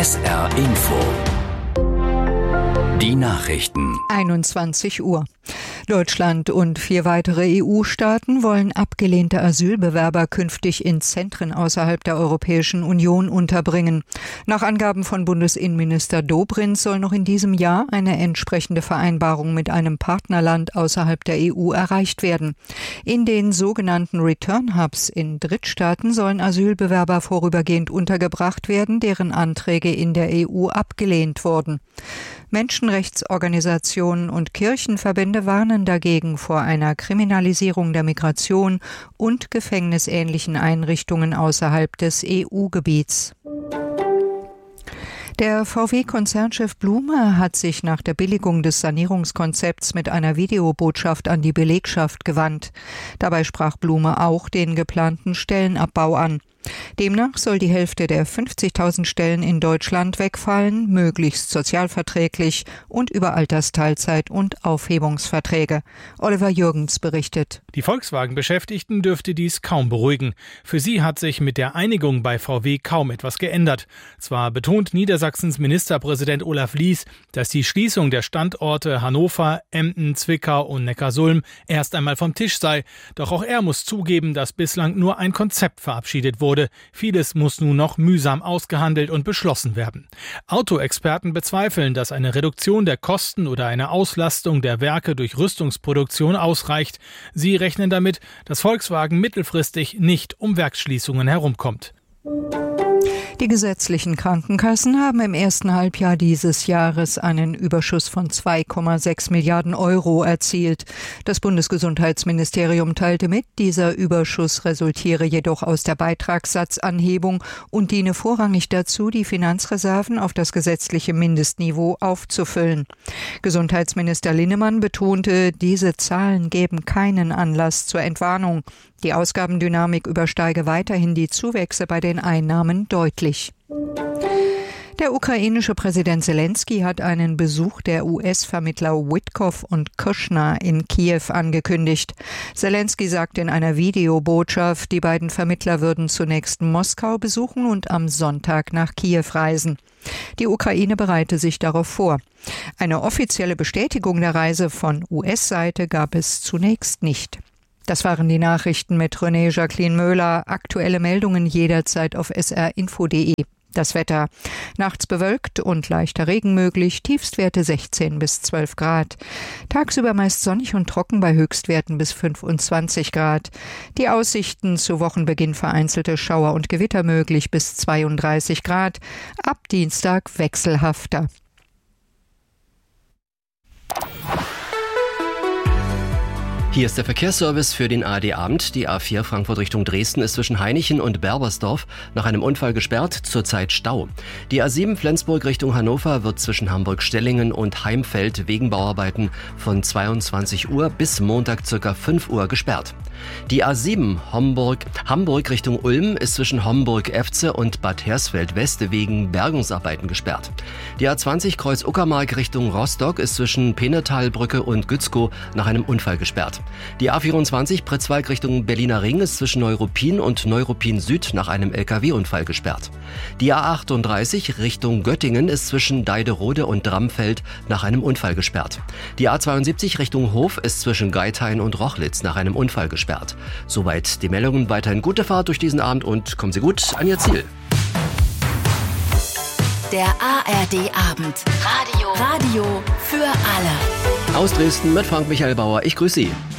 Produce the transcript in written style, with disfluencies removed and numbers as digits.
SR Info. Die Nachrichten. 21 Uhr. Deutschland und 4 weitere EU-Staaten wollen abgelehnte Asylbewerber künftig in Zentren außerhalb der Europäischen Union unterbringen. Nach Angaben von Bundesinnenminister Dobrindt soll noch in diesem Jahr eine entsprechende Vereinbarung mit einem Partnerland außerhalb der EU erreicht werden. In den sogenannten Return Hubs in Drittstaaten sollen Asylbewerber vorübergehend untergebracht werden, deren Anträge in der EU abgelehnt wurden. Menschenrechtsorganisationen und Kirchenverbände warnen dagegen vor einer Kriminalisierung der Migration und gefängnisähnlichen Einrichtungen außerhalb des EU-Gebiets. Der VW-Konzernchef Blume hat sich nach der Billigung des Sanierungskonzepts mit einer Videobotschaft an die Belegschaft gewandt. Dabei sprach Blume auch den geplanten Stellenabbau an. Demnach soll die Hälfte der 50.000 Stellen in Deutschland wegfallen, möglichst sozialverträglich und über Altersteilzeit und Aufhebungsverträge. Oliver Jürgens berichtet. Die Volkswagen-Beschäftigten dürfte dies kaum beruhigen. Für sie hat sich mit der Einigung bei VW kaum etwas geändert. Zwar betont Niedersachsens Ministerpräsident Olaf Lies, dass die Schließung der Standorte Hannover, Emden, Zwickau und Neckarsulm erst einmal vom Tisch sei. Doch auch er muss zugeben, dass bislang nur ein Konzept verabschiedet wurde. Vieles muss nun noch mühsam ausgehandelt und beschlossen werden. Autoexperten bezweifeln, dass eine Reduktion der Kosten oder eine Auslastung der Werke durch Rüstungsproduktion ausreicht. Sie rechnen damit, dass Volkswagen mittelfristig nicht um Werksschließungen herumkommt. Die gesetzlichen Krankenkassen haben im ersten Halbjahr dieses Jahres einen Überschuss von 2,6 Milliarden Euro erzielt. Das Bundesgesundheitsministerium teilte mit, dieser Überschuss resultiere jedoch aus der Beitragssatzanhebung und diene vorrangig dazu, die Finanzreserven auf das gesetzliche Mindestniveau aufzufüllen. Gesundheitsminister Linnemann betonte, diese Zahlen geben keinen Anlass zur Entwarnung. Die Ausgabendynamik übersteige weiterhin die Zuwächse bei den Einnahmen deutlich. Der ukrainische Präsident Selenskyj hat einen Besuch der US-Vermittler Witkoff und Kushner in Kiew angekündigt. Selenskyj sagte in einer Videobotschaft, die beiden Vermittler würden zunächst Moskau besuchen und am Sonntag nach Kiew reisen. Die Ukraine bereite sich darauf vor. Eine offizielle Bestätigung der Reise von US-Seite gab es zunächst nicht. Das waren die Nachrichten mit René Jacqueline Möhler. Aktuelle Meldungen jederzeit auf srinfo.de. Das Wetter: nachts bewölkt und leichter Regen möglich, Tiefstwerte 16 bis 12 Grad. Tagsüber meist sonnig und trocken bei Höchstwerten bis 25 Grad. Die Aussichten zu Wochenbeginn: vereinzelte Schauer und Gewitter möglich bis 32 Grad. Ab Dienstag wechselhafter. Hier ist der Verkehrsservice für den ARD-Abend. Die A4 Frankfurt Richtung Dresden ist zwischen Hainichen und Berbersdorf nach einem Unfall gesperrt, zurzeit Stau. Die A7 Flensburg Richtung Hannover wird zwischen Hamburg-Stellingen und Heimfeld wegen Bauarbeiten von 22 Uhr bis Montag ca. 5 Uhr gesperrt. Die A7 Hamburg Richtung Ulm ist zwischen Homburg-Efze und Bad Hersfeld-West wegen Bergungsarbeiten gesperrt. Die A20 Kreuz Uckermark Richtung Rostock ist zwischen Penetalbrücke und Gützkow nach einem Unfall gesperrt. Die A24 Pritzwalk Richtung Berliner Ring ist zwischen Neuruppin und Neuruppin Süd nach einem LKW-Unfall gesperrt. Die A38 Richtung Göttingen ist zwischen Deiderode und Dramfeld nach einem Unfall gesperrt. Die A72 Richtung Hof ist zwischen Geithain und Rochlitz nach einem Unfall gesperrt. Soweit die Meldungen. Weiterhin gute Fahrt durch diesen Abend und kommen Sie gut an Ihr Ziel. Der ARD-Abend. Radio für alle. Aus Dresden mit Frank Michael Bauer. Ich grüße Sie.